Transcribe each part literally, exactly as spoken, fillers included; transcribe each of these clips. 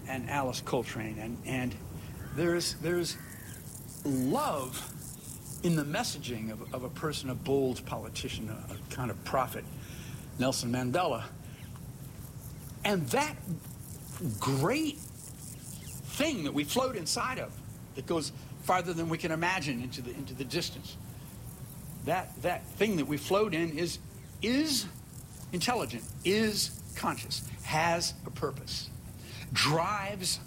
and Alice Coltrane, and and there's there's love in the messaging of, of a person, a bold politician, a, a kind of prophet, Nelson Mandela. And that great thing that we float inside of, that goes farther than we can imagine into the into the distance, that that thing that we float in is is intelligent, is conscious, has a purpose, drives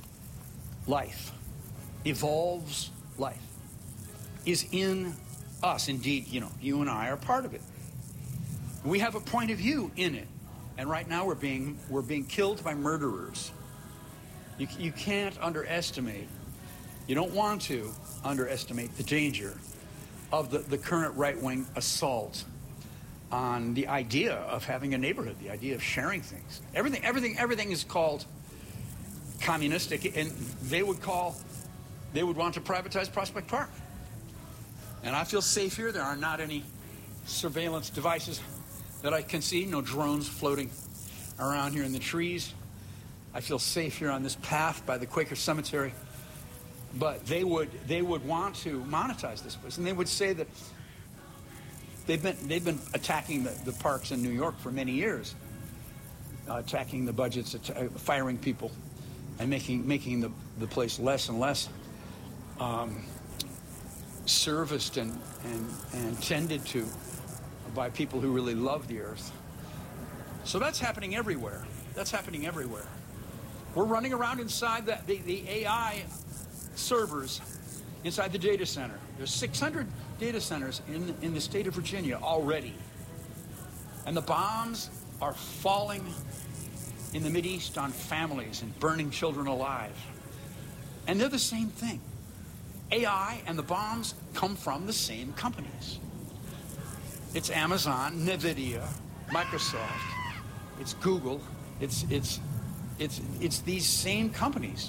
life, evolves life, is in us. Indeed, you know, you and I are part of it. We have a point of view in it. And right now we're being we're being killed by murderers. You, you can't underestimate, you don't want to underestimate the danger of the, the current right-wing assault on the idea of having a neighborhood, the idea of sharing things. Everything, everything, everything is called communistic, and they would call, they would want to privatize Prospect Park. And I feel safe here. There are not any surveillance devices that I can see, no drones floating around here in the trees. I feel safe here on this path by the Quaker Cemetery. But they would they would want to monetize this place, and they would say that they've been they've been attacking the, the parks in New York for many years, uh, attacking the budgets, att- firing people, and making making the, the place less and less um, serviced and, and and tended to by people who really love the earth. So that's happening everywhere. That's happening everywhere. We're running around inside the, the, the A I servers inside the data center. There's six hundred data centers in, in the state of Virginia already. And the bombs are falling in the Mideast on families and burning children alive. And they're the same thing. A I and the bombs come from the same companies. It's Amazon, NVIDIA, Microsoft, it's Google, it's it's it's it's these same companies.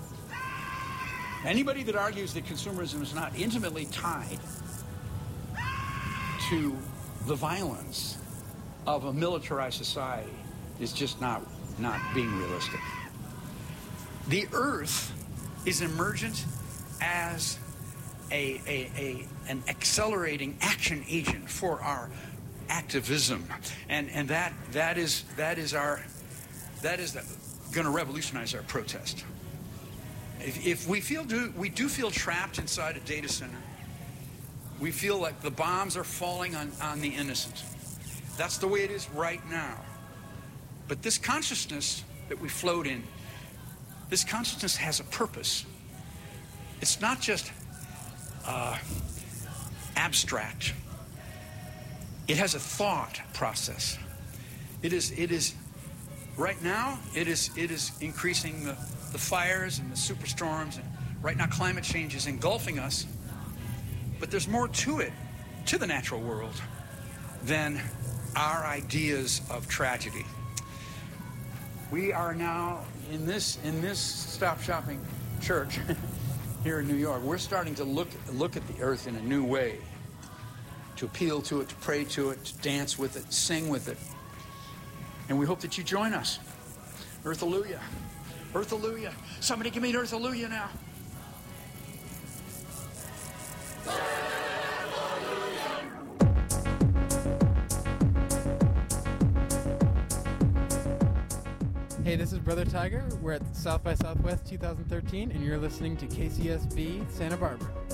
Anybody that argues that consumerism is not intimately tied to the violence of a militarized society is just not not being realistic. The earth is emergent as A, a, a, an accelerating action agent for our activism, and and that that is that is our that is going to revolutionize our protest. If, if we feel do we do feel trapped inside a data center, we feel like the bombs are falling on on the innocent. That's the way it is right now. But this consciousness that we float in, this consciousness has a purpose. It's not just Uh, abstract. It has a thought process. It is. It is. Right now, it is. It is increasing the, the fires and the superstorms, and right now, climate change is engulfing us. But there's more to it, to the natural world, than our ideas of tragedy. We are now in this in this Stop Shopping church. Here in New York, we're starting to look look at the earth in a new way, to appeal to it, to pray to it, to dance with it, sing with it. And we hope that you join us. Earth-alleluia. Earth-alleluia. Somebody give me an Earth-alleluia now. Hey, this is Brother Tiger. We're at South by Southwest two thousand thirteen, and you're listening to K C S B Santa Barbara.